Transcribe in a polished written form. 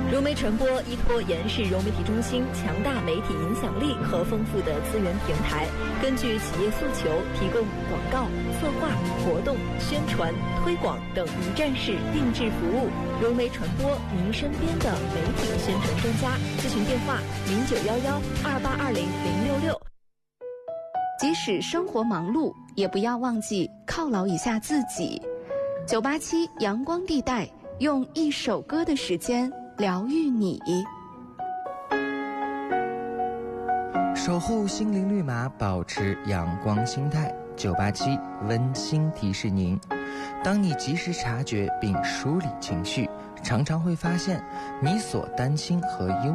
融媒传播依托延世融媒体中心强大媒体影响力和丰富的资源平台，根据企业诉求提供广告、策划、活动、宣传、推广等一站式定制服务。融媒传播，您身边的媒体宣传专家。咨询电话091128200666。 即使生活忙碌，也不要忘记犒劳一下自己。987阳光地带，用一首歌的时间疗愈你。 守护心灵绿码，保持阳光心态。987温馨提示您：当你及时察觉并梳理情绪，常常会发现你所担心和忧